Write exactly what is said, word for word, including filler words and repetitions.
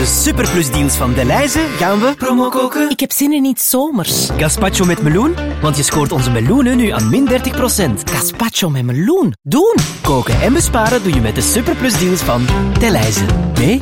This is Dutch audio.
De superplusdeals van Delhaize gaan we promo koken. Ik heb zin in iets zomers. Gazpacho met meloen, want je scoort onze meloenen nu aan min dertig procent. Gazpacho met meloen. Doen! Koken en besparen doe je met de superplusdeals van Delhaize. Nee?